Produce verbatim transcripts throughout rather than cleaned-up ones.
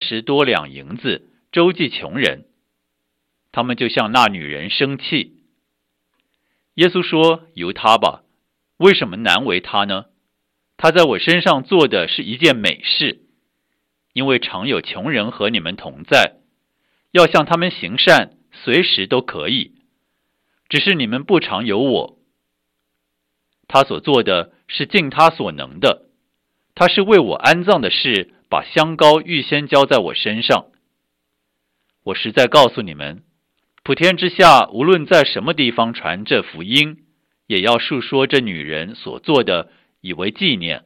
十多两银子，周济穷人。他们就向那女人生气。耶稣说：由他吧，为什么难为他呢？他在我身上做的是一件美事，因为常有穷人和你们同在，要向他们行善，随时都可以，只是你们不常有我。他所做的是尽他所能的，他是为我安葬的事，把香膏预先浇在我身上。我实在告诉你们，普天之下无论在什么地方传这福音，也要述说这女人所做的，以为纪念。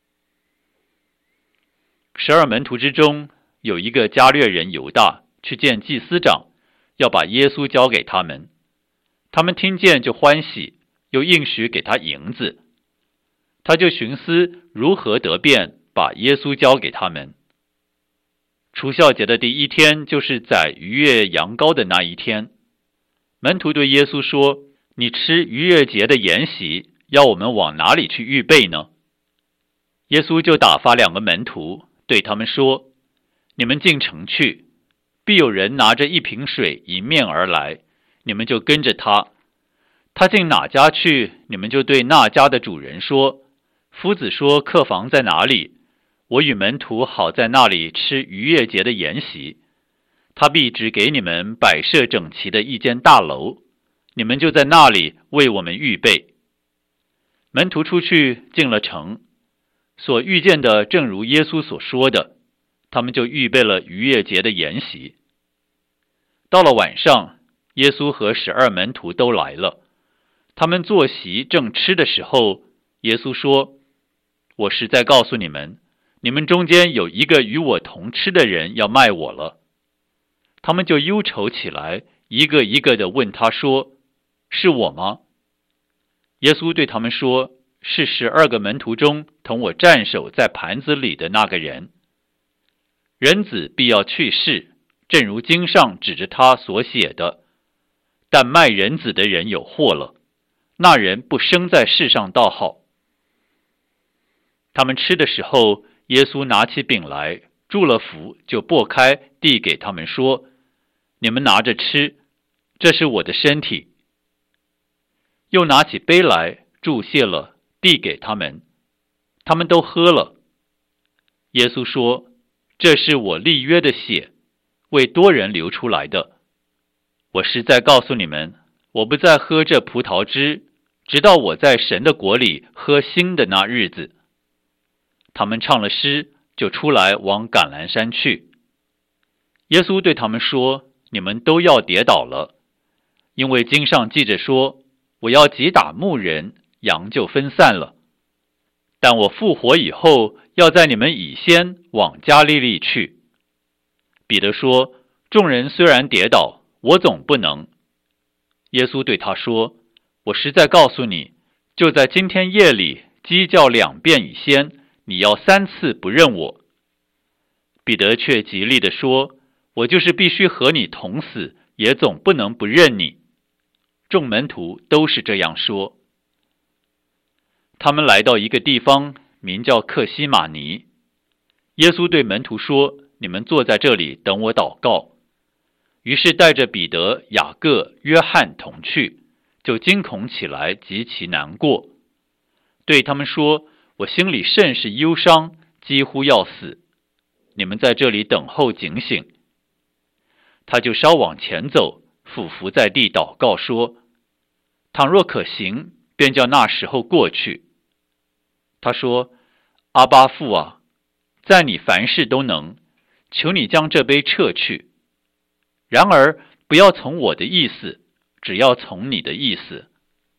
十二门徒之中，有一个加略人犹大去见祭司长，要把耶稣交给他们。他们听见就欢喜，又应许给他银子。他就寻思如何得便把耶稣交给他们。除酵节的第一天，就是宰逾越羊羔的那一天。门徒对耶稣说：你吃逾越节的筵席，要我们往哪里去预备呢？耶稣就打发两个门徒，对他们说：你们进城去，必有人拿着一瓶水迎面而来，你们就跟着他。他进哪家去，你们就对那家的主人说：夫子说客房在哪里？我与门徒好在那里吃逾越节的筵席。他必指给你们摆设整齐的一间大楼，你们就在那里为我们预备。门徒出去进了城，所遇见的正如耶稣所说的，他们就预备了逾越节的筵席。到了晚上，耶稣和十二门徒都来了。他们坐席正吃的时候，耶稣说：我实在告诉你们，你们中间有一个与我同吃的人要卖我了。他们就忧愁起来，一个一个地问他说：是我吗？耶稣对他们说：是十二个门徒中同我蘸手在盘子里的那个人。人子必要去世，正如经上指着他所写的。但卖人子的人有祸了，那人不生在世上倒好。他们吃的时候，耶稣拿起饼来，祝了福，就擘开，递给他们说：你们拿着吃，这是我的身体。又拿起杯来，祝谢了，递给他们，他们都喝了。耶稣说：这是我立约的血，为多人流出来的。我实在告诉你们，我不再喝这葡萄汁，直到我在神的国里喝新的那日子。他们唱了诗，就出来往橄榄山去。耶稣对他们说：你们都要跌倒了，因为经上记着说，我要击打牧人，羊就分散了。但我复活以后，要在你们以先往加利利去。彼得说：众人虽然跌倒，我总不能。耶稣对他说：我实在告诉你，就在今天夜里鸡叫两遍以先，你要三次不认我。彼得却极力地说：我就是必须和你同死，也总不能不认你。众门徒都是这样说。他们来到一个地方，名叫客西马尼。耶稣对门徒说：你们坐在这里等我祷告。于是带着彼得、雅各、约翰同去，就惊恐起来，极其难过，对他们说：我心里甚是忧伤，几乎要死。你们在这里等候警醒。他就稍往前走，俯伏在地祷告说：倘若可行，便叫那时候过去。他说：阿爸父啊，在你凡事都能，求你将这杯撤去。然而不要从我的意思，只要从你的意思。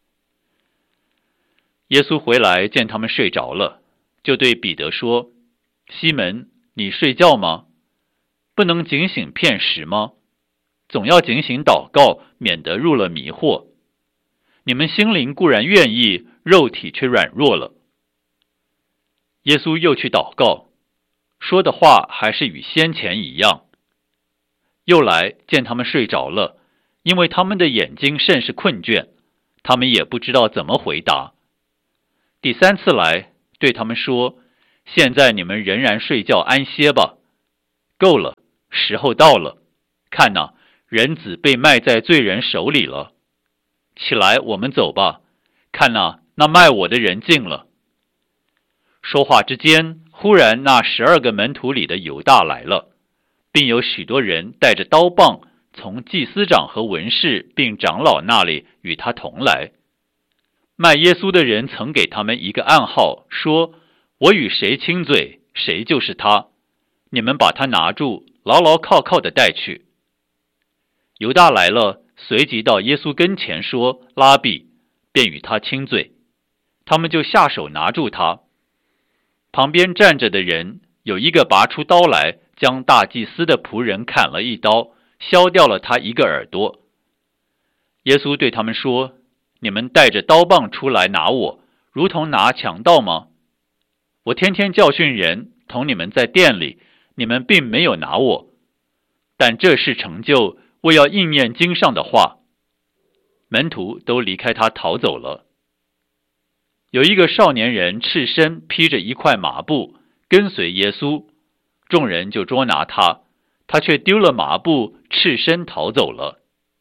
耶稣回来见他们睡着了，就对彼得说：西门，你睡觉吗？不能警醒片时吗？总要警醒祷告，免得入了迷惑。你们心灵固然愿意，肉体却软弱了。耶稣又去祷告，说的话还是与先前一样。又来见他们睡着了，因为他们的眼睛甚是困倦，他们也不知道怎么回答。第三次来，对他们说：现在你们仍然睡觉安歇吧， 够了，时候到了，看哪，人子被卖在罪人手里了。起来，我们走吧，看哪，那卖我的人进了。说话之间，忽然那十二个门徒里的犹大来了，并有许多人带着刀棒从祭司长和文士并长老那里与他同来。卖耶稣的人曾给他们一个暗号，说：我与谁亲嘴，谁就是他，你们把他拿住，牢牢靠靠的带去。犹大来了，随即到耶稣跟前说：拉比，便与他亲嘴。他们就下手拿住他。旁边站着的人有一个拔出刀来，将大祭司的仆人砍了一刀，削掉了他一个耳朵。耶稣对他们说：你们带着刀棒出来拿我，如同拿强盗吗？我天天教训人，同你们在店里，你们并没有拿我。但这事成就，为要应验经上的话。门徒都离开他逃走了。有一个少年人赤身披着一块麻布，跟随耶稣，众人就捉拿他，他却丢了麻布，赤身逃走了。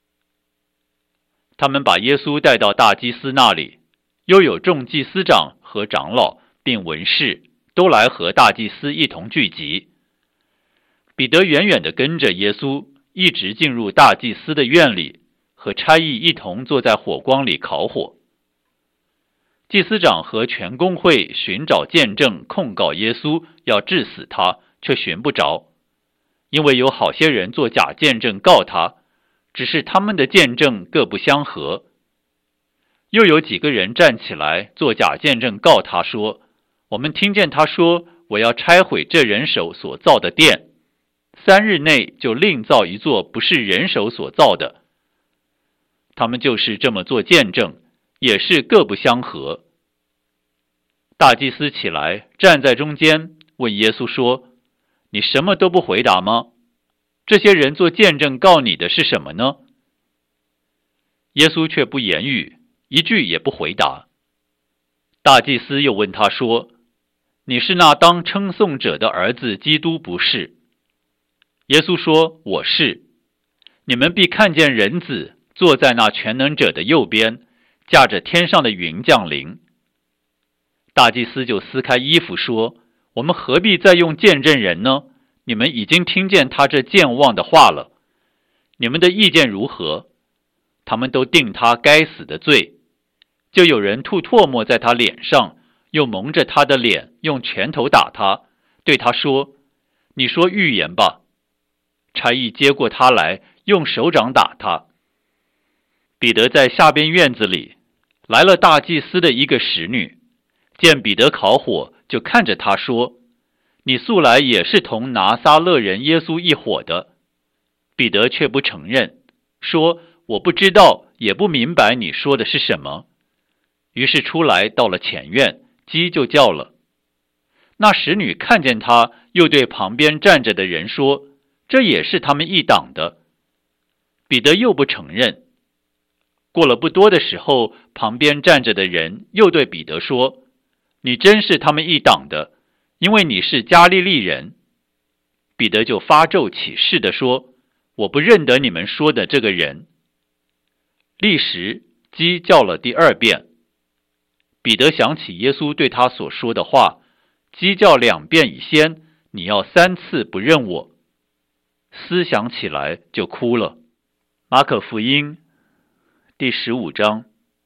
他们把耶稣带到大祭司那里，又有众祭司长和长老并文士都来和大祭司一同聚集。彼得远远地跟着耶稣，一直进入大祭司的院里，和差役一同坐在火光里烤火。祭司长和全公会寻找见证控告耶稣，要治死他，却寻不着，因为有好些人做假见证告他，只是他们的见证各不相合。又有几个人站起来做假见证告他说：我们听见他说，我要拆毁这人手所造的殿，三日内就另造一座不是人手所造的。他们就是这么做见证，也是各不相合。大祭司起来站在中间，问耶稣说：你什么都不回答吗？这些人做见证告你的是什么呢？耶稣却不言语，一句也不回答。大祭司又问他说：你是那当称颂者的儿子基督不是？耶稣说：我是。你们必看见人子坐在那全能者的右边，驾着天上的云降临。大祭司就撕开衣服说：我们何必再用见证人呢？你们已经听见他这健忘的话了，你们的意见如何？他们都定他该死的罪。就有人吐唾沫在他脸上，又蒙着他的脸，用拳头打他，对他说：你说预言吧。差役接过他来，用手掌打他。彼得在下边院子里，来了大祭司的一个使女，见彼得烤火，就看着他说：你素来也是同拿撒勒人耶稣一伙的。彼得却不承认，说：我不知道，也不明白你说的是什么。于是出来到了前院，鸡就叫了。那使女看见他，又对旁边站着的人说：这也是他们一党的。彼得又不承认。过了不多的时候，旁边站着的人又对彼得说：你真是他们一党的，因为你是加利利人。彼得就发咒起誓地说：我不认得你们说的这个人。立时鸡叫了第二遍。彼得想起耶稣对他所说的话：鸡叫两遍以先，你要三次不认我。思想起来就哭了。马可福音第十五章。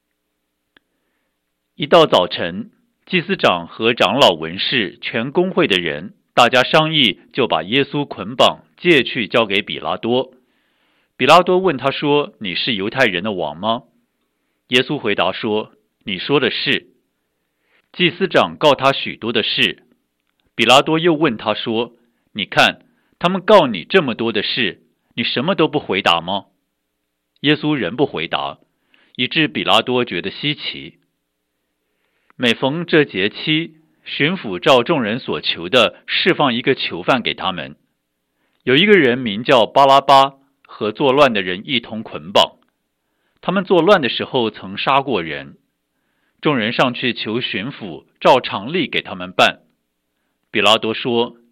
一到早晨，祭司长和长老文士全公会的人，大家商议，就把耶稣捆绑借去交给比拉多。比拉多问他说：你是犹太人的王吗？耶稣回答说：你说的是。祭司长告他许多的事。比拉多又问他说：你看，他们告你这么多的事，你什么都不回答吗？耶稣仍不回答，以致比拉多觉得稀奇。每逢这节期，巡抚照众人所求的释放一个囚犯给他们。有一个人名叫巴拉巴，和作乱的人一同捆绑。他们作乱的时候曾杀过人。众人上去求巡抚照常例给他们办。比拉多说：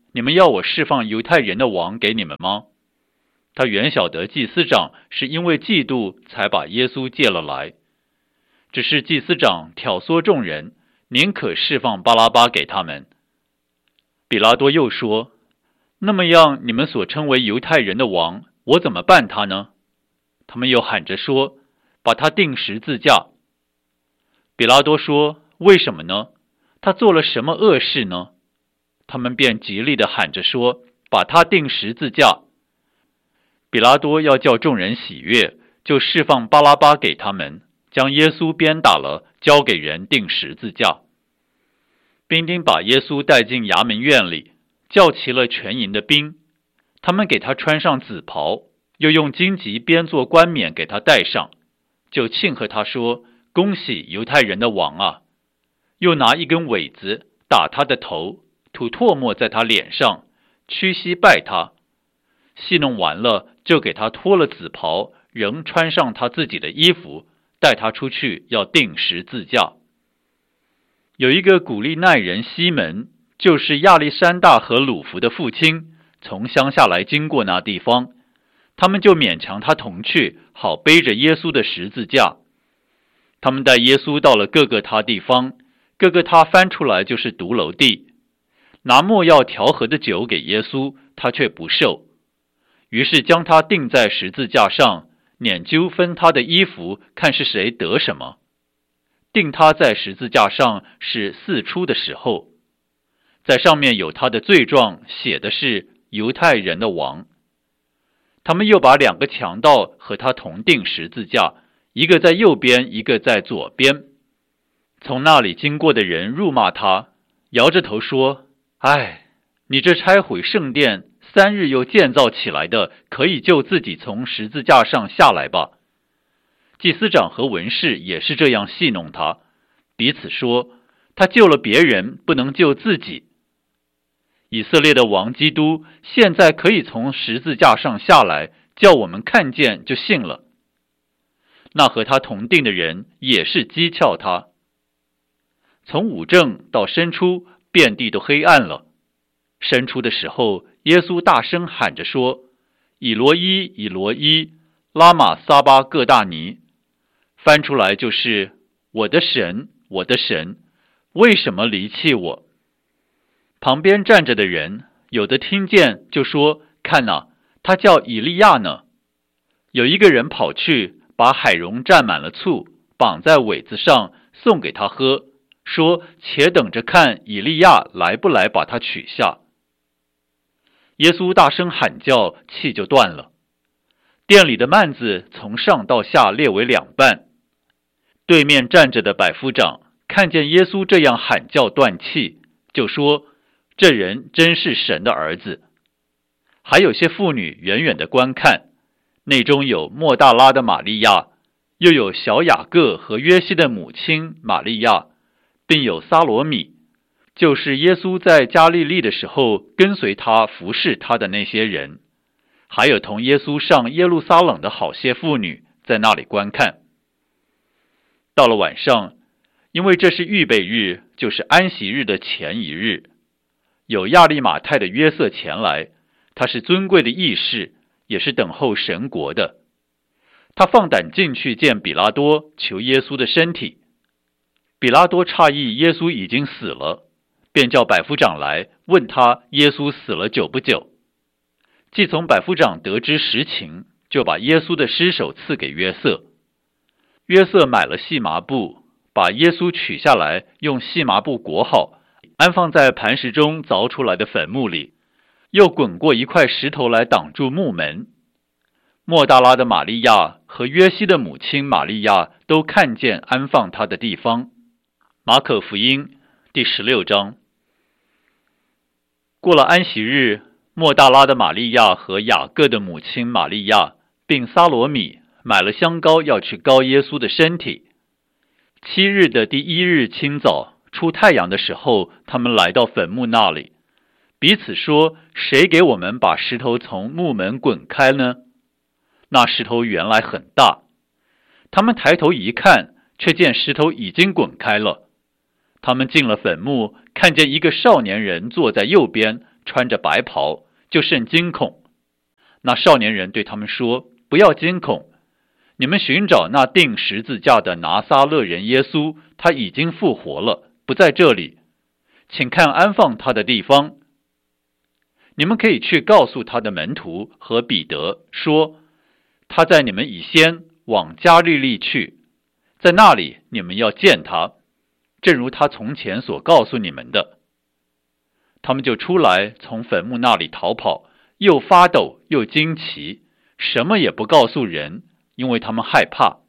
你们要我释放犹太人的王给你们吗？”他原晓得祭司长是因为嫉妒才把耶稣借了来，只是祭司长挑唆众人，宁可释放巴拉巴给他们。比拉多又说：“那么样，你们所称为犹太人的王，我怎么办他呢？”他们又喊着说：“把他钉十字架。”比拉多说：“为什么呢？他做了什么恶事呢？”他们便极力地喊着说：“把他钉十字架。”比拉多要叫众人喜悦，就释放巴拉巴给他们，将耶稣鞭打了，交给人钉十字架。兵丁把耶稣带进衙门院里，叫齐了全营的兵，他们给他穿上紫袍，又用荆棘编作冠冕给他戴上，就庆贺他说：“恭喜犹太人的王啊！”又拿一根苇子打他的头，吐唾沫在他脸上，屈膝拜他。戏弄完了，就给他脱了紫袍，仍穿上他自己的衣服，带他出去要钉十字架。有一个古利奈人西门，就是亚历山大和鲁孚的父亲，从乡下来经过那地方，他们就勉强他同去，好背着耶稣的十字架。他们带耶稣到了各个他地方，各个他翻出来就是独楼地，拿没药调和的酒给耶稣，他却不受。于是将他钉在十字架上，捻揪分他的衣服，看是谁得什么。钉他在十字架上是巳初的时候，在上面有他的罪状，写的是犹太人的王。他们又把两个强盗和他同钉十字架，一个在右边，一个在左边。从那里经过的人辱骂他，摇着头说：“唉，你这拆毁圣殿三日又建造起来的，可以救自己从十字架上下来吧。”祭司长和文士也是这样戏弄他，彼此说：“他救了别人，不能救自己。”以色列的王基督现在可以从十字架上下来，叫我们看见就信了。那和他同定的人也是讥诮他。从午正到申初，遍地都黑暗了。申初的时候，耶稣大声喊着说：“以罗伊，以罗伊，拉玛撒巴各大尼。”翻出来就是：“我的神，我的神，为什么离弃我？”旁边站着的人，有的听见就说：“看哪，他叫以利亚呢。”有一个人跑去，把海蓉蘸满了醋，绑在苇子上，送给他喝，说：“且等着看以利亚来不来把他取下。”耶稣大声喊叫，气就断了。店里的幔子从上到下裂为两半。对面站着的百夫长看见耶稣这样喊叫断气，就说：“这人真是神的儿子。”还有些妇女远远的观看，内中有莫大拉的玛利亚，又有小雅各和约西的母亲玛利亚，并有撒罗米，就是耶稣在加利利的时候跟随他服侍他的那些人，还有同耶稣上耶路撒冷的好些妇女在那里观看。到了晚上，因为这是预备日，就是安息日的前一日，有亚利马太的约瑟前来，他是尊贵的议士，也是等候神国的。他放胆进去见比拉多，求耶稣的身体。比拉多诧异耶稣已经死了，便叫百夫长来问他耶稣死了久不久。既从百夫长得知实情，就把耶稣的尸首赐给约瑟。约瑟买了细麻布，把耶稣取下来，用细麻布裹好，安放在磐石中凿出来的坟墓里，又滚过一块石头来挡住墓门。莫大拉的玛利亚和约西的母亲玛利亚都看见安放他的地方。马可福音第十六章。过了安息日，莫大拉的玛利亚和雅各的母亲玛利亚并撒罗米买了香膏，要去膏耶稣的身体。七日的第一日清早，出太阳的时候，他们来到坟墓那里，彼此说：“谁给我们把石头从墓门滚开呢？”那石头原来很大，他们抬头一看，却见石头已经滚开了。他们进了坟墓，看见一个少年人坐在右边， 穿着白袍，就甚惊恐。那少年人对他们说：不要惊恐，你们寻找那钉十字架的拿撒勒人耶稣，他已经复活了，不在这里，请看安放他的地方。你们可以去告诉他的门徒和彼得说，他在你们以先往加利利去，在那里你们要见他，正如他从前所告诉你们的。他们就出来，从坟墓那里逃跑，又发抖又惊奇，什么也不告诉人，因为他们害怕。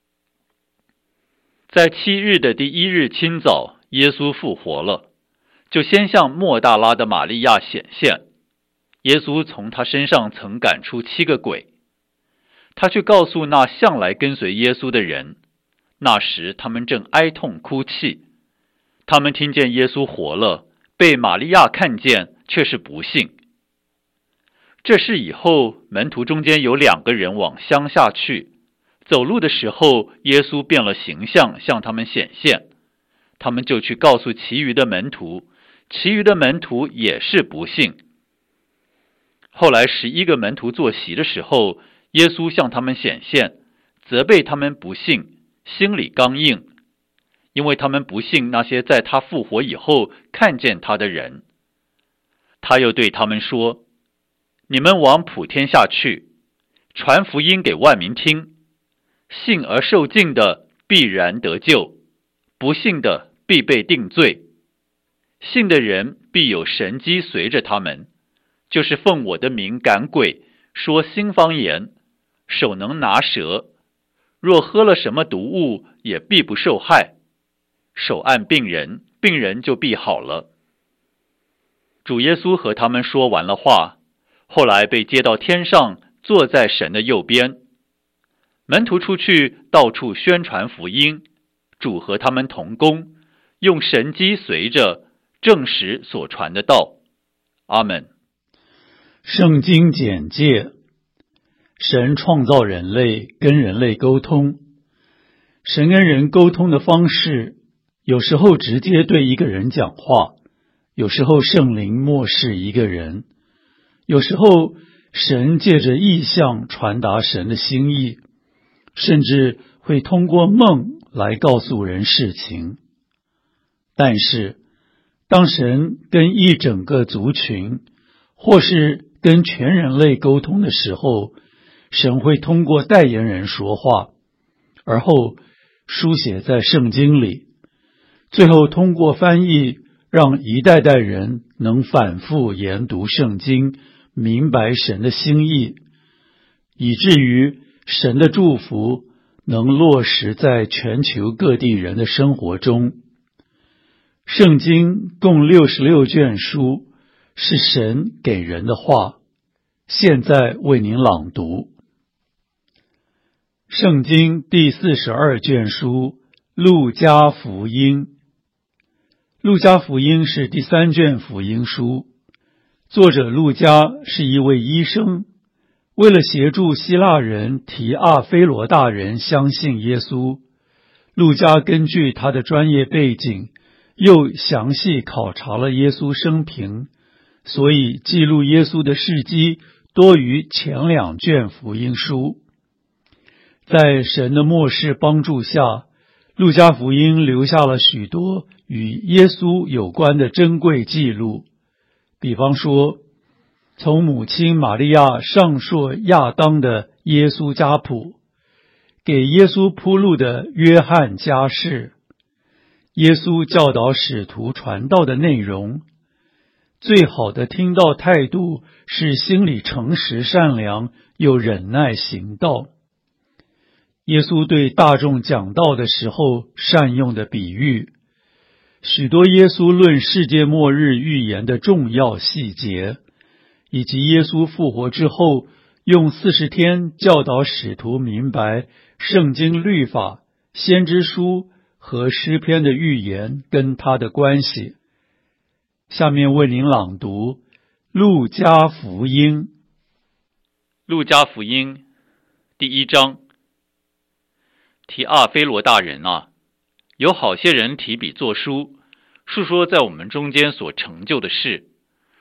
在七日的第一日清早，耶稣复活了，就先向抹大拉的玛利亚显现。耶稣从他身上曾赶出七个鬼，他去告诉那向来跟随耶稣的人。那时他们正哀痛哭泣，他们听见耶稣活了，被玛利亚看见，却是不信。这事以后，门徒中间有两个人往乡下去，走路的时候，耶稣变了形象，向他们显现，他们就去告诉其余的门徒，其余的门徒也是不信。后来十一个门徒坐席的时候，耶稣向他们显现，责备他们不信，心里刚硬，因为他们不信那些在他复活以后看见他的人。他又对他们说，你们往普天下去，传福音给万民听，信而受浸的必然得救，不信的必被定罪。信的人必有神迹随着他们，就是奉我的名赶鬼，说新方言，手能拿蛇，若喝了什么毒物，也必不受害。手按病人，病人就必好了。主耶稣和他们说完了话，后来被接到天上，坐在神的右边。门徒出去，到处宣传福音，主和他们同工，用神迹随着，证实所传的道。阿们。 圣经简介：神创造人类，跟人类沟通。神跟人沟通的方式，有时候直接对一个人讲话，有时候圣灵默示一个人，有时候神借着异象传达神的心意，甚至会通过梦来告诉人事情。但是，当神跟一整个族群，或是跟全人类沟通的时候，神会通过代言人说话，而后书写在圣经里，最后通过翻译，让一代代人能反复研读圣经，明白神的心意，以至于神的祝福能落实在全球各地人的生活中。圣经共六十六卷书，是神给人的话，现在为您朗读。圣经第四十二卷书，路加福音。路加福音是第三卷福音书，作者路加是一位医生，为了协助希腊人提阿非罗大人相信耶稣，路加根据他的专业背景，又详细考察了耶稣生平，所以记录耶稣的事迹多于前两卷福音书。在神的默示帮助下，路加福音留下了许多与耶稣有关的珍贵记录，比方说，从母亲玛利亚上溯亚当的耶稣家谱，给耶稣铺路的约翰家世，耶稣教导使徒传道的内容，最好的听道态度是心里诚实善良，又忍耐行道。耶稣对大众讲道的时候善用的比喻，许多耶稣论世界末日预言的重要细节，以及耶稣复活之后用四十天教导使徒明白圣经律法、先知书和诗篇的预言跟他的关系。下面为您朗读路加福音。 路加福音第一章。提阿非罗大人啊，有好些人提笔作书，述说在我们中间所成就的事，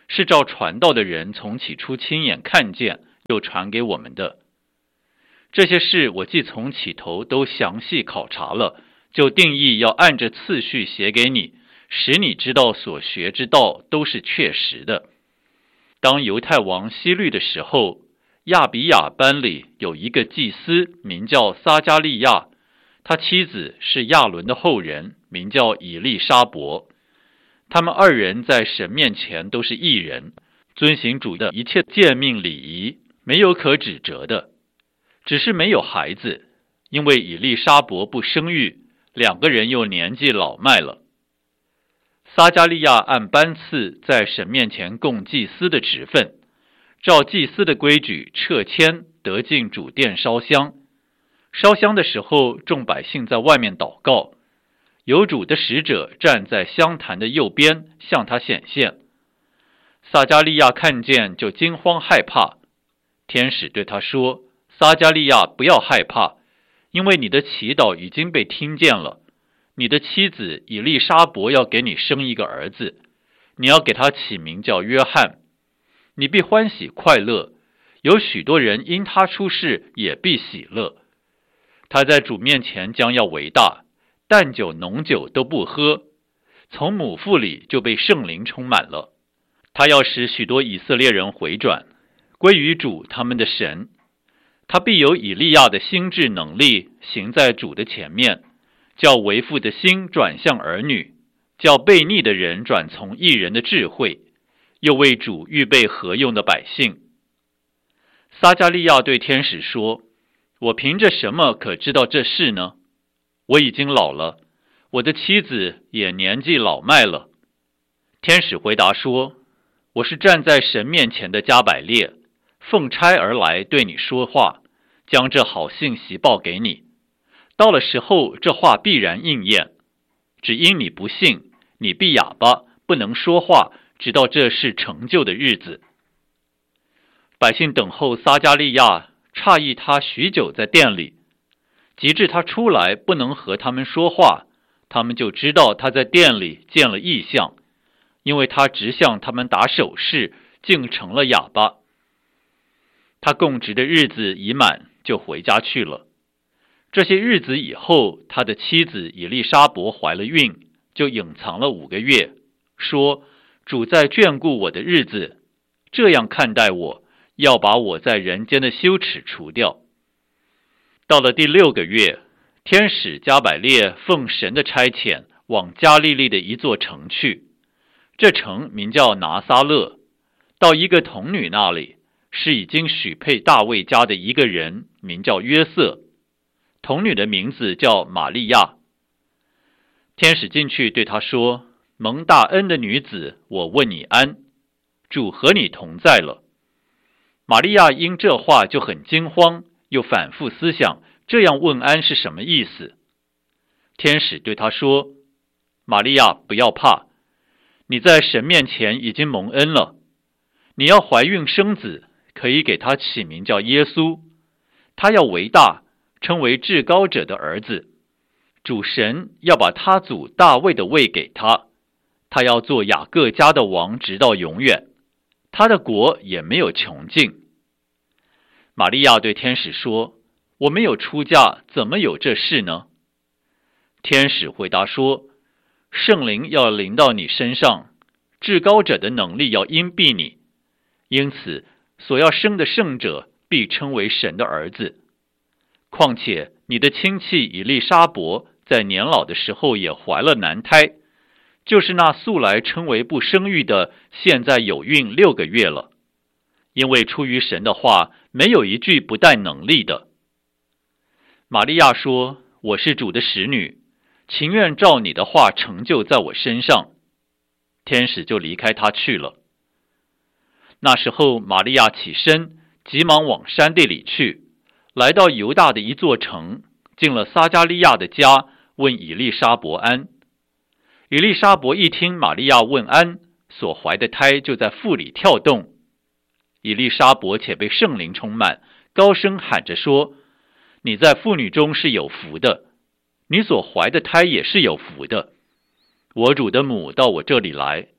是照传道的人从起初亲眼看见，又传给我们的。这些事我既从起头都详细考察了，就定义要按着次序写给你，使你知道所学之道都是确实的。当犹太王希律的时候，亚比雅班里有一个祭司，名叫撒迦利亚，他妻子是亚伦的后人，名叫以利沙伯。他们二人在神面前都是义人，遵行主的一切诫命礼仪，没有可指责的。只是没有孩子，因为以利沙伯不生育，两个人又年纪老迈了。撒迦利亚按班次在神面前供祭司的职分，照祭司的规矩撤迁，得进主殿烧香。烧香的时候，众百姓在外面祷告，有主的使者站在香坛的右边，向他显现。撒迦利亚看见，就惊慌害怕。天使对他说：撒迦利亚，不要害怕，因为你的祈祷已经被听见了。你的妻子以利沙伯要给你生一个儿子，你要给他起名叫约翰。你必欢喜快乐，有许多人因他出世也必喜乐。他在主面前将要为大，淡酒浓酒都不喝，从母腹里就被圣灵充满了。他要使许多以色列人回转，归于主他们的神。他必有以利亚的心智能力，行在主的前面，叫为父的心转向儿女，叫悖逆的人转从义人的智慧，又为主预备合用的百姓。撒迦利亚对天使说：我凭着什么可知道这事呢？我已经老了，我的妻子也年纪老迈了。天使回答说：我是站在神面前的加百列，奉差而来对你说话，将这好信息报给你。到了时候，这话必然应验。只因你不信，你必哑巴，不能说话，直到这事成就的日子。百姓等候撒迦利亚，诧异他许久在殿里，及至他出来不能和他们说话，他们就知道他在殿里见了异象，因为他直向他们打手势，竟成了哑巴。他供职的日子已满，就回家去了。这些日子以后，他的妻子以利沙伯怀了孕，就隐藏了五个月，说：主在眷顾我的日子，这样看待我，要把我在人间的羞耻除掉。到了第六个月，天使加百列奉神的差遣，往加利利的一座城去，这城名叫拿撒勒，到一个童女那里，是已经许配大卫家的一个人，名叫约瑟。童女的名字叫玛利亚。天使进去对她说：蒙大恩的女子，我问你安，主和你同在了。玛利亚因这话就很惊慌，又反复思想，这样问安是什么意思。天使对她说：玛利亚，不要怕，你在神面前已经蒙恩了，你要怀孕生子，可以给他起名叫耶稣。他要为大，称为至高者的儿子。主神要把他祖大卫的位给他，他要做雅各家的王，直到永远，他的国也没有穷尽。玛利亚对天使说：我没有出嫁，怎么有这事呢？天使回答说：圣灵要临到你身上，至高者的能力要荫庇你，因此所要生的圣者必称为神的儿子。况且你的亲戚以利沙伯在年老的时候也怀了男胎，就是那素来称为不生育的，现在有孕六个月了。因为出于神的话，没有一句不带能力的。玛利亚说：我是主的使女，情愿照你的话成就在我身上。天使就离开她去了。那时候玛利亚起身，急忙往山地里去，来到犹大的一座城，进了撒迦利亚的家，问以利沙伯安。以利沙伯一听玛利亚问安，所怀的胎就在腹里跳动。以利沙伯且被圣灵充满，高声喊着说：你在妇女中是有福的，你所怀的胎也是有福的。我主的母到我这里来，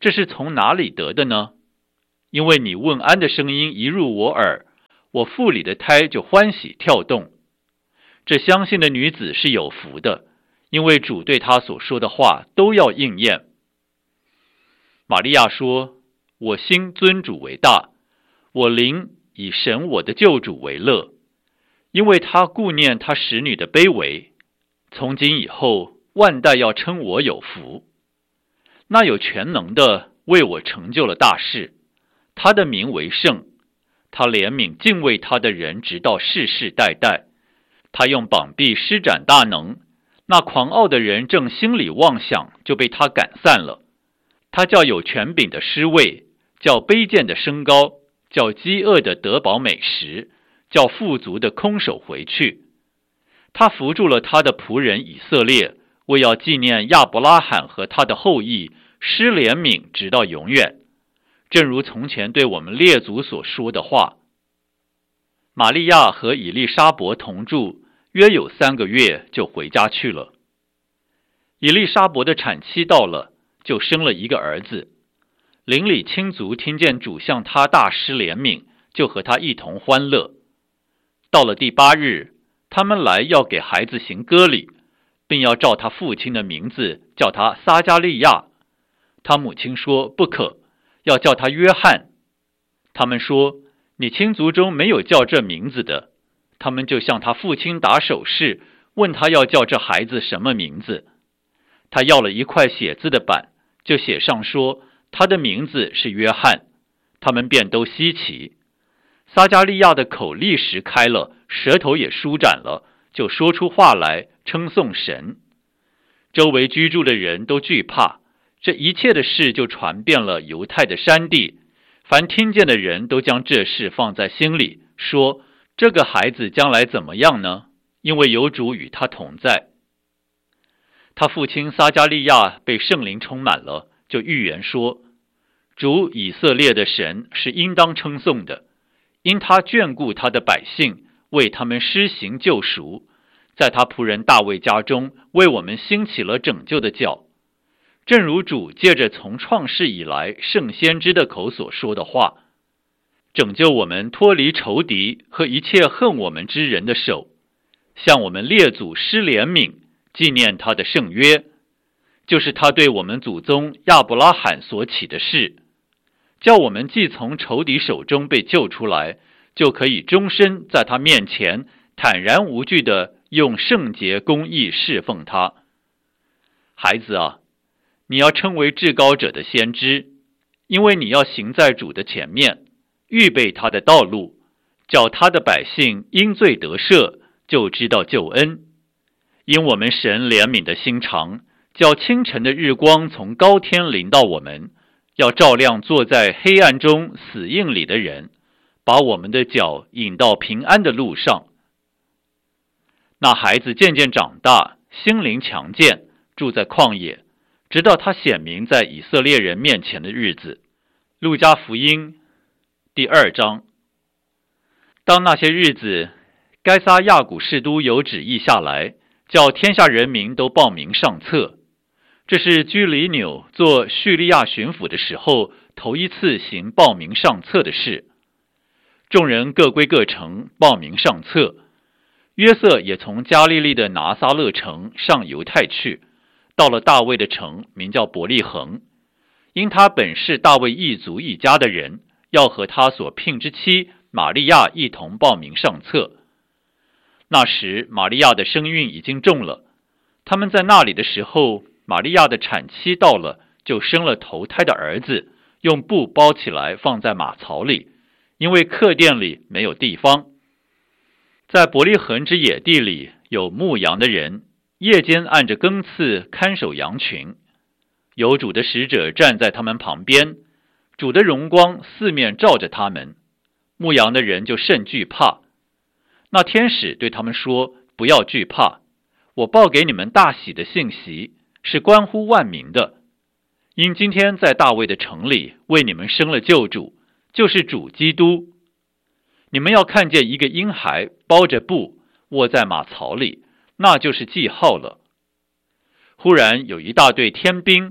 这是从哪里得的呢？因为你问安的声音一入我耳，我腹里的胎就欢喜跳动。这相信的女子是有福的，因为主对她所说的话都要应验。玛利亚说，我心尊主为大，我灵以神我的救主为乐，因为他顾念他使女的卑微，从今以后万代要称我有福。那有全能的为我成就了大事，他的名为圣，他怜悯敬畏他的人直到世世代代。他用膀臂施展大能，那狂傲的人正心里妄想，就被他赶散了。他叫有权柄的失位，叫卑贱的升高，叫饥饿的得饱美食，叫富足的空手回去。他扶助了他的仆人以色列，为要纪念亚伯拉罕和他的后裔，施怜悯直到永远，正如从前对我们列祖所说的话。玛利亚和以利沙伯同住，约有三个月，就回家去了。以利沙伯的产期到了，就生了一个儿子。邻里亲族听见主向他大施怜悯，就和他一同欢乐。到了第八日，他们来要给孩子行割礼，并要照他父亲的名字叫他撒加利亚。他母亲说不可，要叫他约翰。他们说，你亲族中没有叫这名字的。他们就向他父亲打手势，问他要叫这孩子什么名字。他要了一块写字的板，就写上说他的名字是约翰。他们便都稀奇。撒加利亚的口立时开了，舌头也舒展了，就说出话来，称颂神。周围居住的人都惧怕，这一切的事就传遍了犹太的山地。凡听见的人都将这事放在心里，说这个孩子将来怎么样呢？因为有主与他同在。他父亲撒加利亚被圣灵充满了，就预言说，主以色列的神是应当称颂的，因他眷顾他的百姓，为他们施行救赎，在他仆人大卫家中为我们兴起了拯救的脚，正如主借着从创世以来圣先知的口所说的话，拯救我们脱离仇敌和一切恨我们之人的手，向我们列祖施怜悯，纪念他的圣约，就是他对我们祖宗亚伯拉罕所起的事，叫我们既从仇敌手中被救出来，就可以终身在他面前坦然无惧地用圣洁公义侍奉他。孩子啊，你要称为至高者的先知，因为你要行在主的前面，预备他的道路，叫他的百姓因罪得赦，就知道救恩。因我们神怜悯的心肠，叫清晨的日光从高天临到我们，要照亮坐在黑暗中死荫里的人，把我们的脚引到平安的路上。那孩子渐渐长大，心灵强健，住在旷野，直到他显明在以色列人面前的日子。路加福音第二章。当那些日子，该撒亚古士都有旨意下来，叫天下人民都报名上册。这是居里纽做叙利亚巡抚的时候头一次行报名上册的事。众人各归各城报名上册。约瑟也从加利利的拿撒勒城上犹太去，到了大卫的城，名叫伯利恒，因他本是大卫一族一家的人，要和他所聘之妻玛利亚一同报名上册。那时玛利亚的身孕已经重了，他们在那里的时候，玛利亚的产期到了，就生了头胎的儿子，用布包起来放在马槽里，因为客店里没有地方。在伯利恒之野地里有牧羊的人，夜间按着更次看守羊群，有主的使者站在他们旁边，主的荣光四面照着他们，牧羊的人就甚惧怕。那天使对他们说，不要惧怕，我报给你们大喜的信息，是关乎万民的。因今天在大卫的城里为你们生了救主，就是主基督。你们要看见一个婴孩包着布卧在马槽里，那就是记号了。忽然有一大队天兵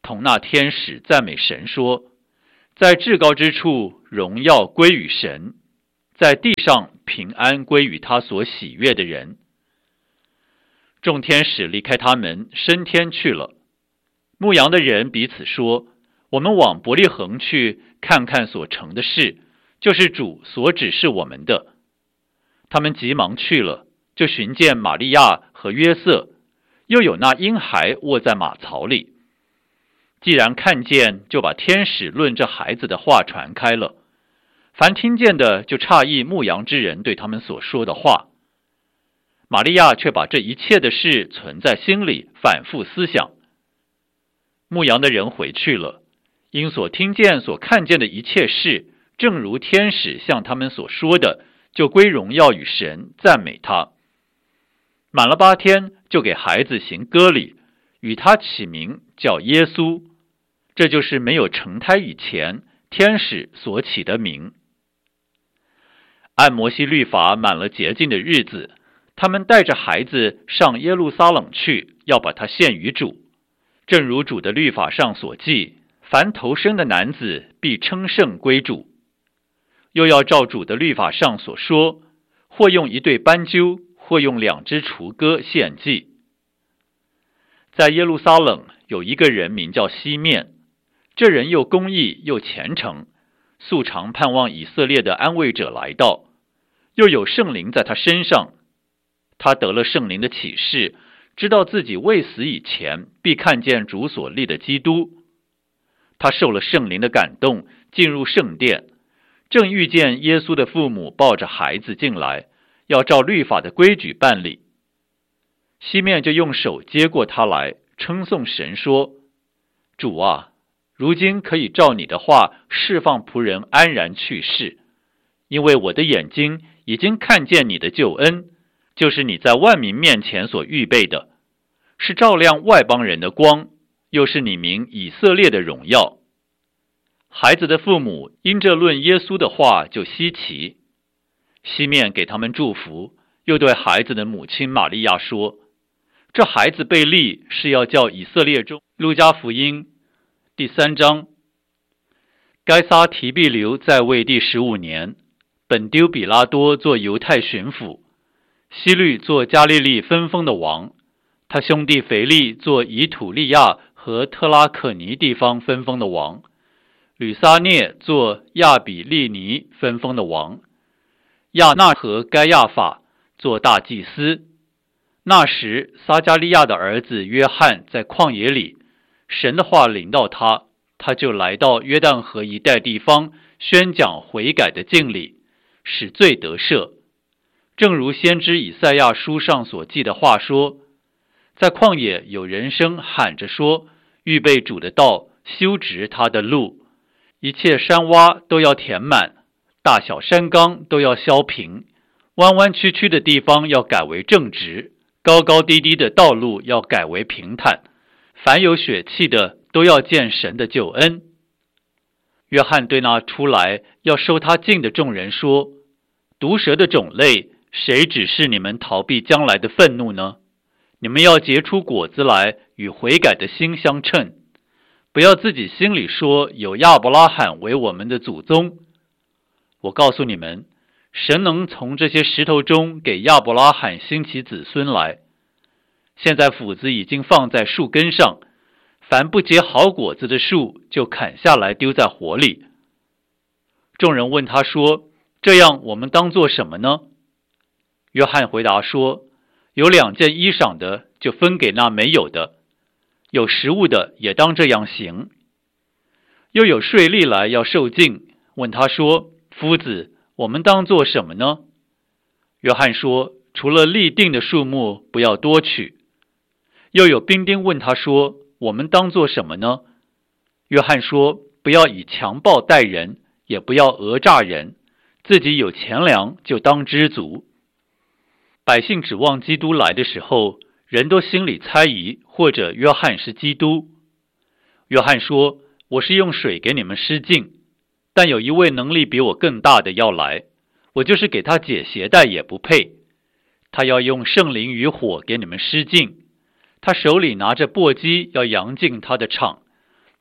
同那天使赞美神说，在至高之处荣耀归于神，在地上平安归于他所喜悦的人。众天使离开他们，升天去了。牧羊的人彼此说，我们往伯利恒去，看看所成的事，就是主所指示我们的。他们急忙去了，就寻见玛利亚和约瑟，又有那婴孩卧在马槽里。既然看见，就把天使论这孩子的话传开了。凡听见的，就诧异牧羊之人对他们所说的话。玛利亚却把这一切的事存在心里，反复思想。牧羊的人回去了，因所听见所看见的一切事，正如天使向他们所说的，就归荣耀与神，赞美他。满了八天，就给孩子行割礼，与他起名叫耶稣，这就是没有成胎以前天使所起的名。按摩西律法满了洁净的日子，他们带着孩子上耶路撒冷去，要把他献于主。正如主的律法上所记，凡头生的男子必称圣归主。又要照主的律法上所说，或用一对斑鸠，或用两只雏鸽献祭。在耶路撒冷有一个人名叫西面，这人又公义又虔诚，素常盼望以色列的安慰者来到，又有圣灵在他身上。他得了圣灵的启示，知道自己未死以前必看见主所立的基督。他受了圣灵的感动，进入圣殿，正遇见耶稣的父母抱着孩子进来，要照律法的规矩办理。西面就用手接过他来，称颂神说，主啊，如今可以照你的话释放仆人安然去世，因为我的眼睛已经看见你的救恩，就是你在万民面前所预备的，是照亮外邦人的光，又是你名以色列的荣耀。孩子的父母因这论耶稣的话就稀奇。西面给他们祝福，又对孩子的母亲玛利亚说，这孩子被立是要叫以色列中。路加福音第三章。该撒提庇留在位第十五年，本丢比拉多做犹太巡抚，希律做加利利分封的王，他兄弟腓力做以土利亚和特拉可尼地方分封的王，吕撒涅做亚比利尼分封的王，亚纳和该亚法做大祭司。那时撒加利亚的儿子约翰在旷野里，神的话临到他，他就来到约旦河一带地方，宣讲悔改的敬礼，使罪得赦。正如先知以赛亚书上所记的话说，在旷野有人声喊着说，预备主的道，修直他的路，一切山洼都要填满，大小山冈都要削平，弯弯曲曲的地方要改为正直，高高低低的道路要改为平坦，凡有血气的都要见神的救恩。约翰对那出来要收他进的众人说，毒蛇的种类，谁指示你们逃避将来的愤怒呢？你们要结出果子来，与悔改的心相称。不要自己心里说，有亚伯拉罕为我们的祖宗。我告诉你们，神能从这些石头中给亚伯拉罕兴起子孙来。现在斧子已经放在树根上，凡不结好果子的树，就砍下来丢在火里。众人问他说，这样我们当做什么呢？约翰回答说，有两件衣裳的，就分给那没有的；有食物的，也当这样行。又有税吏来要受尽，问他说，夫子，我们当做什么呢？约翰说，除了立定的数目，不要多取。又有兵丁问他说，我们当做什么呢？约翰说，不要以强暴待人，也不要讹诈人，自己有钱粮就当知足。百姓指望基督来的时候，人都心里猜疑，或者约翰是基督。约翰说，我是用水给你们施浸，但有一位能力比我更大的要来，我就是给他解鞋带也不配。他要用圣灵与火给你们施浸，他手里拿着簸箕要扬进他的场，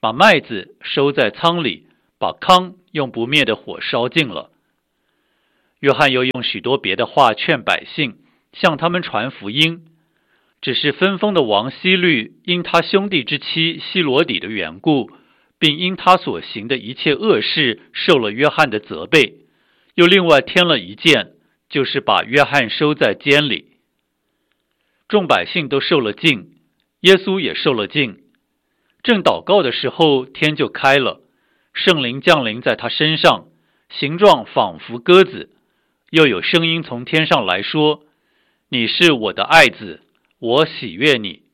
把麦子收在仓里，把糠用不灭的火烧尽了。约翰又用许多别的话劝百姓，向他们传福音。只是分封的王希律因他兄弟之妻希罗底的缘故，并因他所行的一切恶事受了约翰的责备，又另外添了一件，就是把约翰收在监里。众百姓都受了禁，耶稣也受了禁。正祷告的时候，天就开了，圣灵降临在他身上，形状仿佛鸽子，又有声音从天上来说：你是我的爱子，我喜悦你。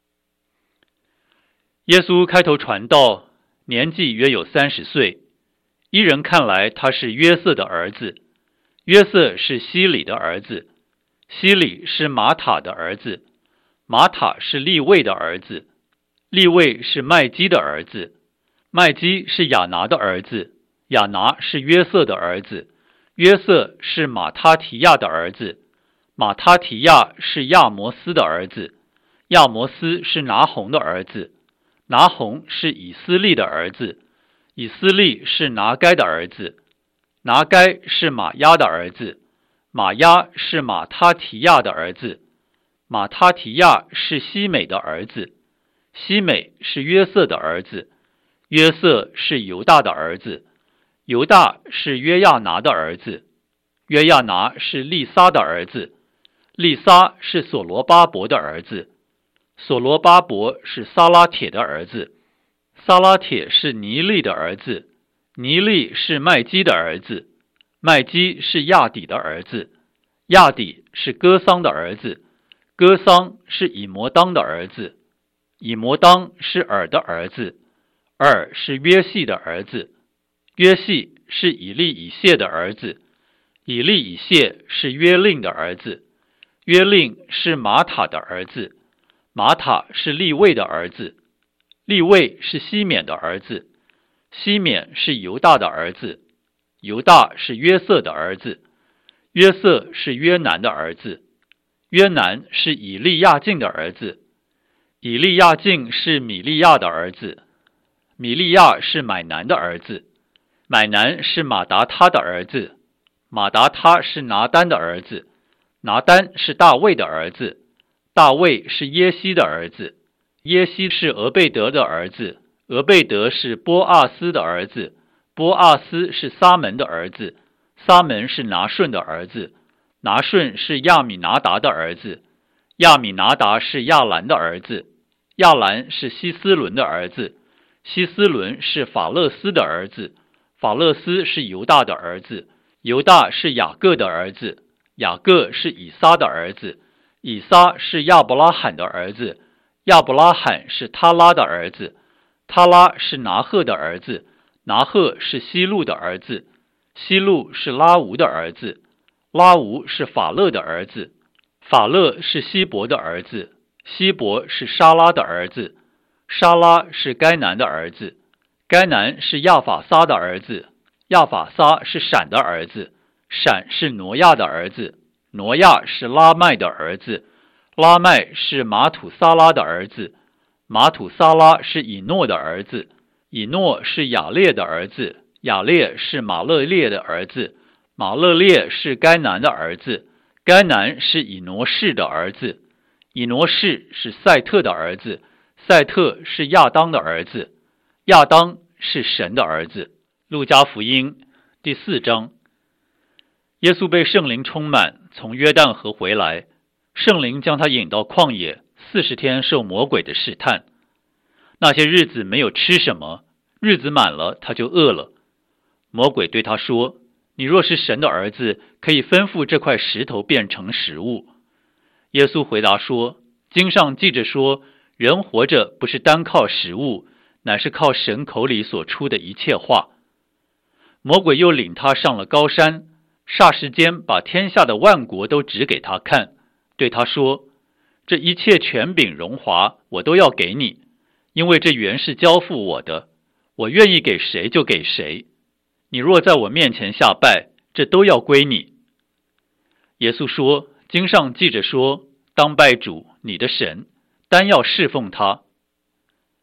耶稣开头传道，年纪约有三十岁，一人看来他是约瑟的儿子，约瑟是希里的儿子，希里是马塔的儿子，马塔是利未的儿子，利未是麦基的儿子，麦基是亚拿的儿子，亚拿是约瑟的儿子，约瑟是马他提亚的儿子，马他提亚是亚摩斯的儿子，亚摩斯是拿红的儿子，拿红是以斯利的儿子，以斯利是拿该的儿子，拿该是马押的儿子，马押是马他提亚的儿子，马他提亚是西美的儿子，西美是约瑟的儿子，约瑟是犹大的儿子，犹大是约亚拿的儿子，约亚拿是利撒的儿子，利撒是所罗巴伯的儿子，所罗巴伯是撒拉铁的儿子，撒拉铁是尼利的儿子，尼利是麦基的儿子，麦基是亚底的儿子，亚底是哥桑的儿子，哥桑是以摩当的儿子，以摩当是尔的儿子，尔是约细的儿子，约细是以利以谢的儿子，以利以谢是约令的儿子，约令是马塔的儿子，马塔是利未的儿子，利未是西缅的儿子，西缅是犹大的儿子，犹大是约瑟的儿子，约瑟是约南的儿子，约南是以利亚敬的儿子，以利亚敬是米利亚的儿子，米利亚是买南的儿子，买南是马达他的儿子，马达他是拿单的儿子，拿单是大卫的儿子，大卫是耶西的儿子，耶西是俄贝德的儿子，俄贝德是波阿斯的儿子，波阿斯是撒门的儿子，撒门是拿顺的儿子，拿顺是亚米拿达的儿子，亚米拿达是亚兰的儿子，亚兰是希斯伦的儿子，希斯伦是法勒斯的儿子，法勒斯是犹大的儿子，犹大是雅各的儿子，雅各是以撒的儿子，以撒是亚伯拉罕的儿子，亚伯拉罕是他拉的儿子，他拉是拿赫的儿子，拿赫是希路的儿子，希路是拉吾的儿子，拉吾是法勒的儿子，法勒是希伯的儿子，希伯是沙拉的儿子，沙拉是该南的儿子，该南是亚法撒的儿子，亚法撒是闪的儿子，闪是挪亚的儿子，挪亚是拉麦的儿子，拉麦是马土撒拉的儿子，马土撒拉是以诺的儿子，以诺是雅列的儿子，雅列是马勒列的儿子，马勒列是该南的儿子，该南是以挪士的儿子，以挪士是赛特的儿子，赛特是亚当的儿子，亚当是神的儿子。路加福音第四章。耶稣被圣灵充满，从约旦河回来，圣灵将他引到旷野，四十天受魔鬼的试探。那些日子没有吃什么，日子满了，他就饿了。魔鬼对他说：你若是神的儿子，可以吩咐这块石头变成食物。耶稣回答说：经上记着说，人活着不是单靠食物，乃是靠神口里所出的一切话。魔鬼又领他上了高山，霎时间把天下的万国都指给他看，对他说：这一切权柄荣华我都要给你，因为这原是交付我的，我愿意给谁就给谁。你若在我面前下拜，这都要归你。耶稣说：经上记着说，当拜主你的神，单要侍奉他。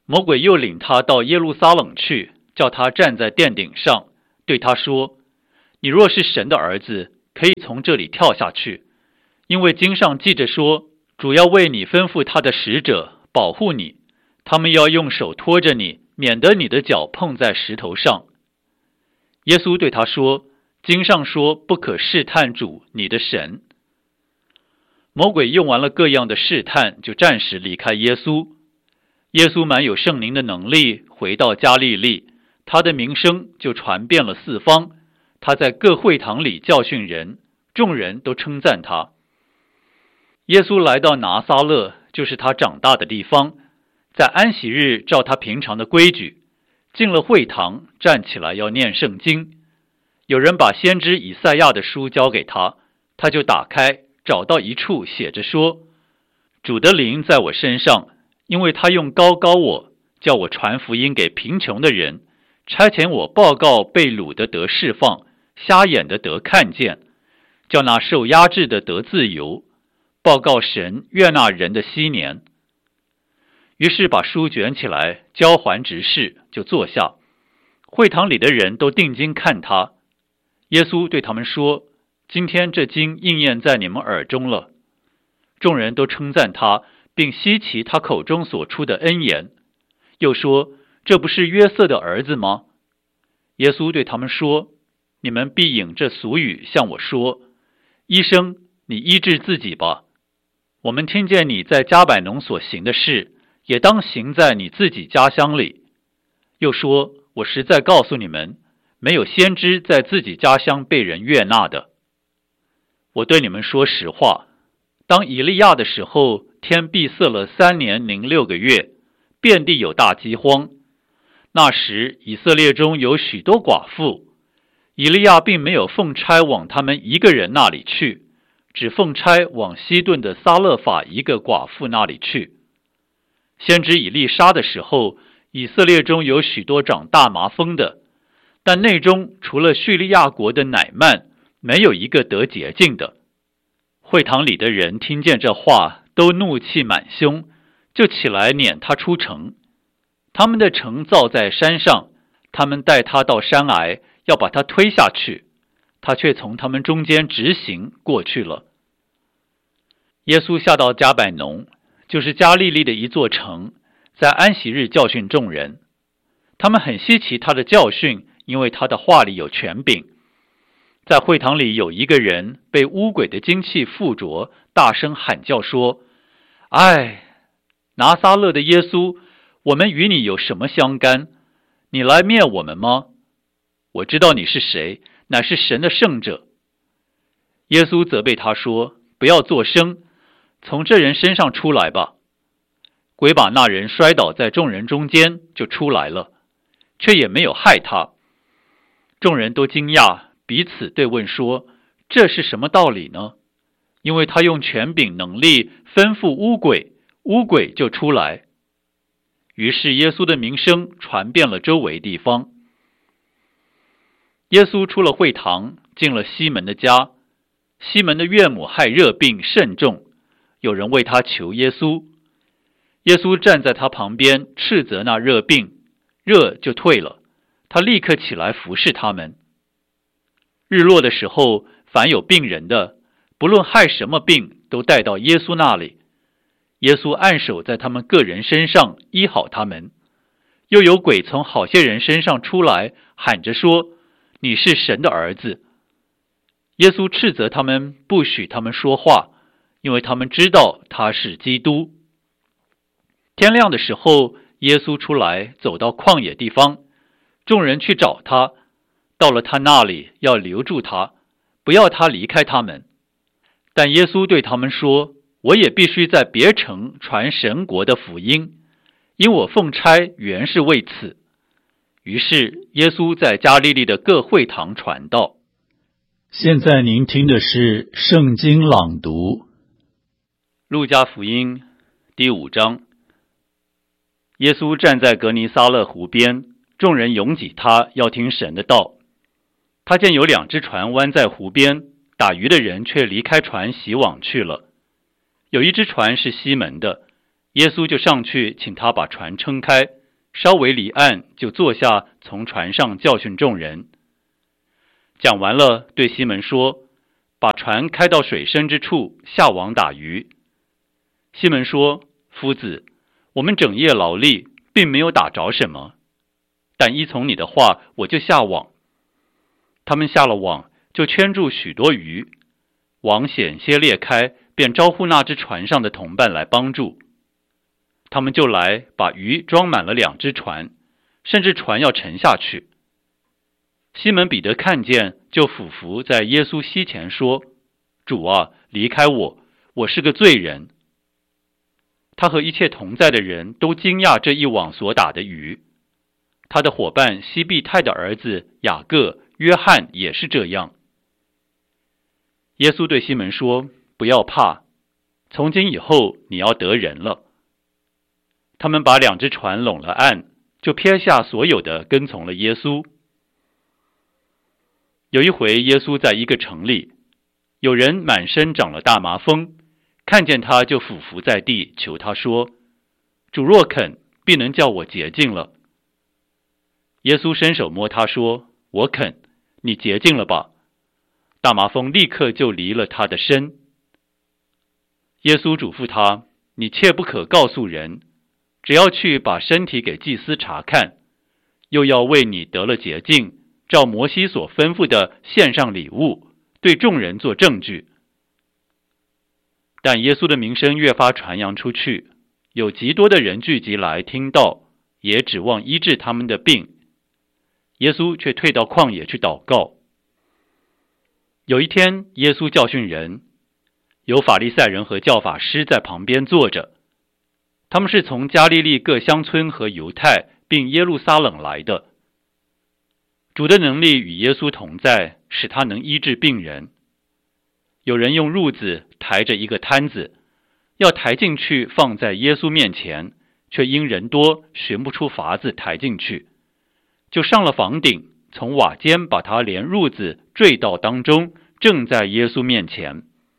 魔鬼又领他到耶路撒冷去，叫他站在殿顶上，对他说：你若是神的儿子，可以从这里跳下去，因为经上记着说，主要为你吩咐他的使者保护你，他们要用手托着你，免得你的脚碰在石头上。耶稣对他说：经上说，不可试探主你的神。魔鬼用完了各样的试探，就暂时离开耶稣。耶稣满有圣灵的能力，回到加利利，他的名声就传遍了四方。他在各会堂里教训人，众人都称赞他。耶稣来到拿撒勒，就是他长大的地方，在安息日照他平常的规矩，进了会堂，站起来要念圣经。有人把先知以赛亚的书交给他，他就打开，找到一处写着说：主的灵在我身上，因为他用膏膏我，叫我传福音给贫穷的人，差遣我报告被掳的得释放，瞎眼的得看见，叫那受压制的得自由，报告神悦纳人的禧年。于是把书卷起来，交还执事，就坐下。会堂里的人都定睛看他。耶稣对他们说：今天这经应验在你们耳中了。众人都称赞他，并稀奇他口中所出的恩言，又说：这不是约瑟的儿子吗？耶稣对他们说：你们必引这俗语向我说：医生，你医治自己吧。我们听见你在迦百农所行的事，也当行在你自己家乡里。又说：我实在告诉你们，没有先知在自己家乡被人悦纳的。我对你们说实话，当以利亚的时候，天闭塞了三年零六个月，遍地有大饥荒。那时以色列中有许多寡妇，以利亚并没有奉差往他们一个人那里去，只奉差往西顿的撒勒法一个寡妇那里去。先知以利沙的时候，以色列中有许多长大麻风的，但内中除了叙利亚国的乃曼，没有一个得洁净的。会堂里的人听见这话，都怒气满胸，就起来撵他出城。他们的城造在山上，他们带他到山崖，要把他推下去，他却从他们中间直行过去了。耶稣下到迦百农，就是加利利的一座城，在安息日教训众人。他们很稀奇他的教训，因为他的话里有权柄。在会堂里有一个人被污鬼的精气附着，大声喊叫说：唉，拿撒勒的耶稣，我们与你有什么相干？你来灭我们吗？我知道你是谁，乃是神的圣者。耶稣责备他说：不要作声，从这人身上出来吧。鬼把那人摔倒在众人中间，就出来了，却也没有害他。众人都惊讶，彼此对问说：这是什么道理呢？因为他用权柄能力吩咐污鬼，污鬼就出来。于是耶稣的名声传遍了周围地方。耶稣出了会堂，进了西门的家。西门的岳母害热病甚重，有人为他求耶稣。耶稣站在他旁边，斥责那热病，热就退了，他立刻起来服侍他们。日落的时候，凡有病人的，不论害什么病，都带到耶稣那里。耶稣按手在他们个人身上，医好他们。又有鬼从好些人身上出来，喊着说：你是神的儿子。耶稣斥责他们，不许他们说话，因为他们知道他是基督。天亮的时候，耶稣出来，走到旷野地方，众人去找他，到了他那里，要留住他，不要他离开他们。但耶稣对他们说：我也必须在别城传神国的福音，因我奉差原是为此。于是耶稣在加利利的各会堂传道。 现在您听的是圣经朗读。 路加福音第五章。耶稣站在格尼撒勒湖边，众人拥挤他，要听神的道。他见有两只船弯在湖边，打鱼的人却离开船洗网去了。有一只船是西门的，耶稣就上去请他把船撑开， 稍微离岸，就坐下，从船上教训众人。讲完了，对西门说：把船开到水深之处，下网打鱼。西门说：夫子，我们整夜劳力，并没有打着什么，但依从你的话，我就下网。他们下了网，就圈住许多鱼，网险些裂开，便招呼那只船上的同伴来帮助。他们就来，把鱼装满了两只船，甚至船要沉下去。西门彼得看见，就俯伏在耶稣膝前说：主啊，离开我，我是个罪人。他和一切同在的人都惊讶这一网所打的鱼。他的伙伴西庇太的儿子雅各、约翰也是这样。耶稣对西门说：不要怕，从今以后你要得人了。他们把两只船拢了岸，就撇下所有的，跟从了耶稣。有一回，耶稣在一个城里，有人满身长了大麻风，看见他就俯伏在地，求他说：主若肯，必能叫我洁净了。耶稣伸手摸他说：我肯，你洁净了吧。大麻风立刻就离了他的身。耶稣嘱咐他：你切不可告诉人，只要去把身体给祭司查看，又要为你得了洁净，照摩西所吩咐的献上礼物，对众人做证据。但耶稣的名声越发传扬出去，有极多的人聚集来听道，也指望医治他们的病。耶稣却退到旷野去祷告。有一天，耶稣教训人，有法利赛人和教法师在旁边坐着，他们是从加利利各乡村和犹太并耶路撒冷来的。主的能力与耶稣同在，使他能医治病人。有人用褥子抬着一个摊子，要抬进去放在耶稣面前，却因人多，寻不出法子抬进去，就上了房顶，从瓦间把他连褥子坠到当中，正在耶稣面前。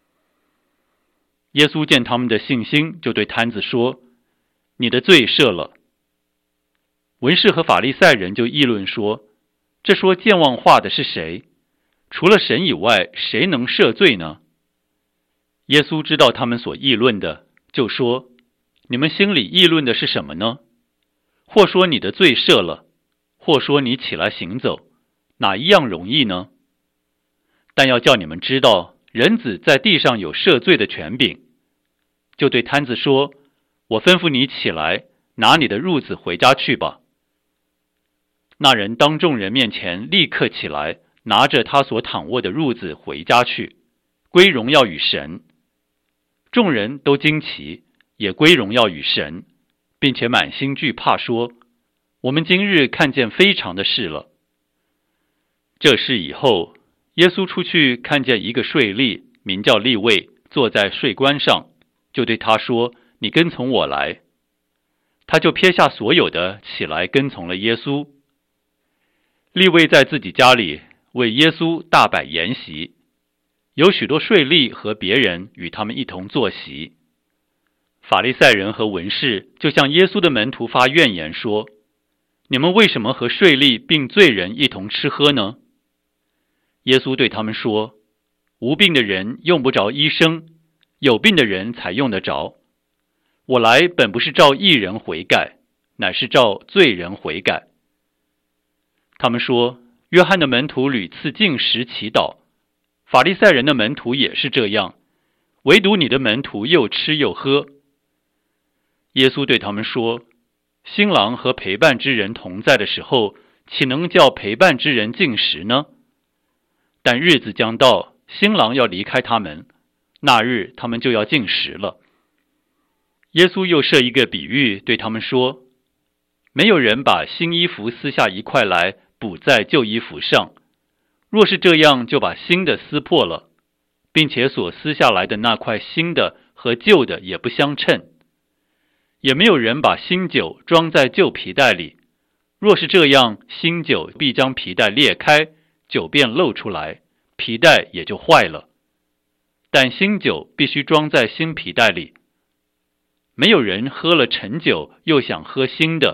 耶稣见他们的信心，就对摊子说：你的罪赦了。文士和法利赛人就议论说：这说健忘话的是谁？除了神以外，谁能赦罪呢？耶稣知道他们所议论的，就说：你们心里议论的是什么呢？或说你的罪赦了，或说你起来行走，哪一样容易呢？但要叫你们知道，人子在地上有赦罪的权柄。就对摊子说：我吩咐你起来，拿你的褥子回家去吧。那人当众人面前立刻起来，拿着他所躺卧的褥子回家去，归荣耀与神。众人都惊奇，也归荣耀与神，并且满心惧怕，说：我们今日看见非常的事了。这事以后，耶稣出去看见一个税吏，名叫利未，坐在税关上，就对他说：你跟从我来。他就撇下所有的，起来跟从了耶稣。利未在自己家里为耶稣大摆筵席，有许多税吏和别人与他们一同坐席。法利赛人和文士就向耶稣的门徒发怨言说：你们为什么和税吏并罪人一同吃喝呢？耶稣对他们说：无病的人用不着医生，有病的人才用得着。我来本不是召义人悔改，乃是召罪人悔改。他们说：约翰的门徒屡次禁食祈祷，法利赛人的门徒也是这样，唯独你的门徒又吃又喝。耶稣对他们说：新郎和陪伴之人同在的时候，岂能叫陪伴之人禁食呢？但日子将到，新郎要离开他们，那日他们就要禁食了。耶稣又设一个比喻，对他们说：没有人把新衣服撕下一块来补在旧衣服上，若是这样，就把新的撕破了，并且所撕下来的那块新的和旧的也不相称。也没有人把新酒装在旧皮袋里，若是这样，新酒必将皮袋裂开，酒便漏出来，皮袋也就坏了。但新酒必须装在新皮袋里。没有人喝了陈酒又想喝新的，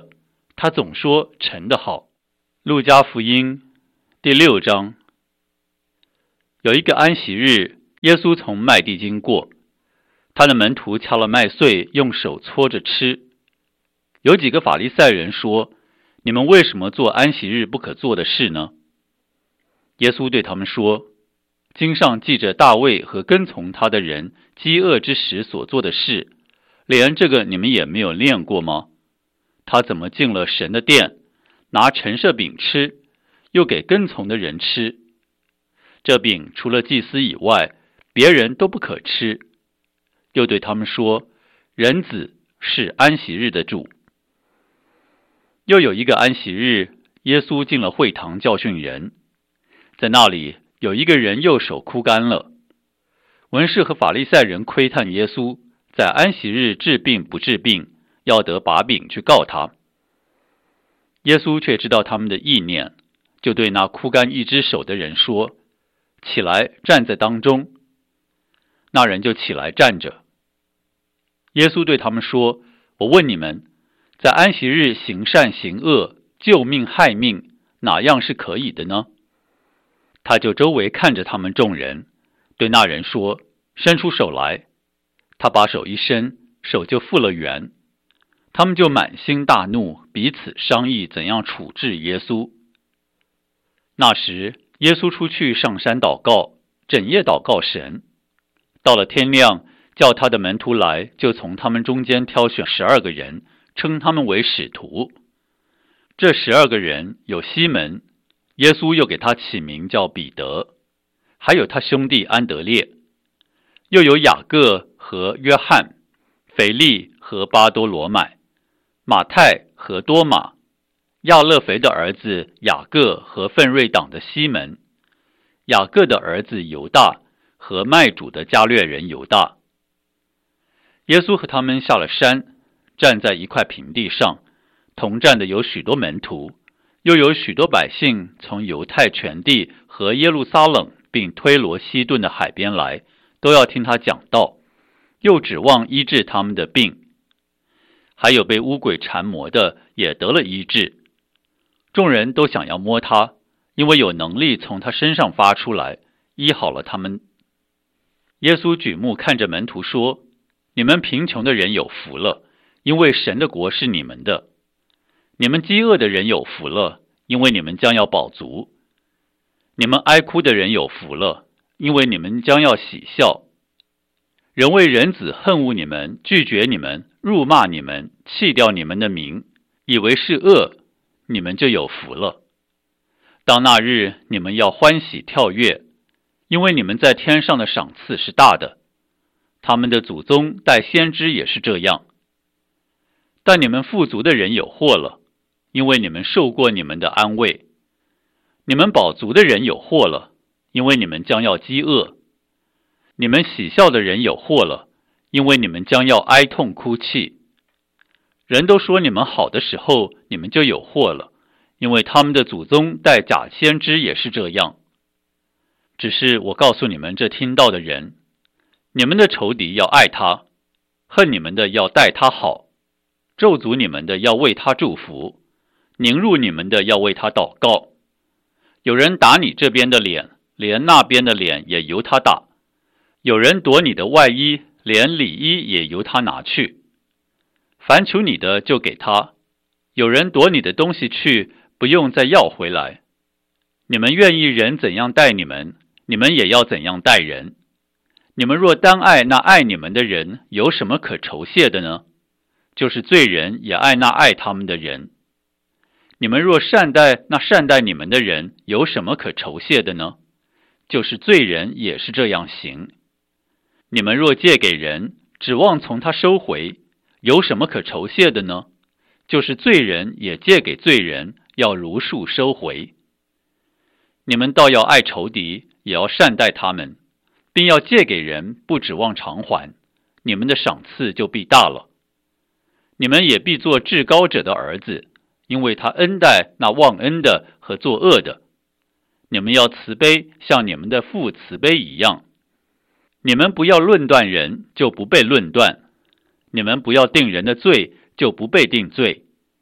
他总说神的好。路加福音第六章。有一个安息日，耶稣从麦地经过，他的门徒敲了麦穗，用手搓着吃。有几个法利赛人说，你们为什么做安息日不可做的事呢？耶稣对他们说，经上记着大卫和跟从他的人饥饿之时所做的事，连这个你们也没有念过吗？他怎么进了神的殿，拿陈设饼吃，又给跟从的人吃。这饼除了祭司以外，别人都不可吃。又对他们说，人子是安息日的主。又有一个安息日，耶稣进了会堂教训人，在那里有一个人右手枯干了。文士和法利赛人窥探耶稣在安息日治病不治病，要得把柄去告他。耶稣却知道他们的意念，就对那枯干一只手的人说，起来，站在当中。那人就起来站着。耶稣对他们说，我问你们，在安息日行善行恶，救命害命，哪样是可以的呢？他就周围看着他们众人，对那人说，伸出手来。他把手一伸，手就复了原。他们就满心大怒，彼此商议怎样处置耶稣。那时耶稣出去上山祷告，整夜祷告神。到了天亮，叫他的门徒来，就从他们中间挑选十二个人，称他们为使徒。这十二个人有西门，耶稣又给他起名叫彼得，还有他兄弟安德烈，又有雅各和约翰，腓力和巴多罗买，马太和多马，亚勒腓的儿子雅各和奋锐党的西门，雅各的儿子犹大和卖主的加略人犹大。耶稣和他们下了山，站在一块平地上，同站的有许多门徒，又有许多百姓从犹太全地和耶路撒冷并推罗西顿的海边来，都要听他讲道，又指望医治他们的病。还有被污鬼缠磨的也得了医治。众人都想要摸他，因为有能力从他身上发出来，医好了他们。耶稣举目看着门徒说，你们贫穷的人有福了，因为神的国是你们的。你们饥饿的人有福了，因为你们将要饱足。你们哀哭的人有福了，因为你们将要喜笑。人为人子恨恶你们，拒绝你们，辱骂你们，弃掉你们的名，以为是恶，你们就有福了。当那日，你们要欢喜跳跃，因为你们在天上的赏赐是大的。他们的祖宗带先知也是这样。但你们富足的人有祸了，因为你们受过你们的安慰。你们饱足的人有祸了，因为你们将要饥饿。你们喜笑的人有祸了，因为你们将要哀痛哭泣。人都说你们好的时候，你们就有祸了，因为他们的祖宗带假先知也是这样。只是我告诉你们这听到的人，你们的仇敌要爱他，恨你们的要待他好，咒诅你们的要为他祝福，凌辱你们的要为他祷告。有人打你这边的脸，连那边的脸也由他打。有人夺你的外衣，连里衣也由他拿去。凡求你的就给他，有人夺你的东西去，不用再要回来。你们愿意人怎样待你们，你们也要怎样待人。你们若单爱那爱你们的人，有什么可酬谢的呢？就是罪人也爱那爱他们的人。你们若善待那善待你们的人，有什么可酬谢的呢？就是罪人也是这样行。你们若借给人，指望从他收回，有什么可酬谢的呢？就是罪人也借给罪人，要如数收回。你们倒要爱仇敌，也要善待他们，并要借给人，不指望偿还，你们的赏赐就必大了。你们也必做至高者的儿子，因为他恩待那忘恩的和作恶的。你们要慈悲，像你们的父慈悲一样。你们不要论断人，就不被论断；你们不要定人的罪，就不被定罪。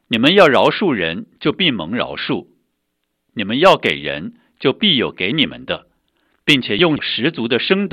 你们要饶恕人，就必蒙饶恕；你们要给人，就必有给你们的，并且用十足的生动